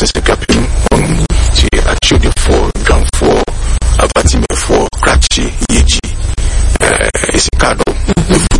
sɛ kapim ɔno ti atwodifo dwanfo abatimifoɔ krakye yɛgyi esikado